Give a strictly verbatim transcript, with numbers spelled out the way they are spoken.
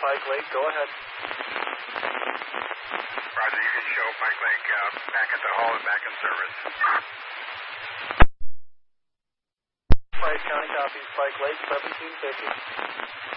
Pike Lake. Go ahead. Roger, you can show Pike Lake uh, back at the hall and back in service. Price County copies Pike Lake, seventeen fifty.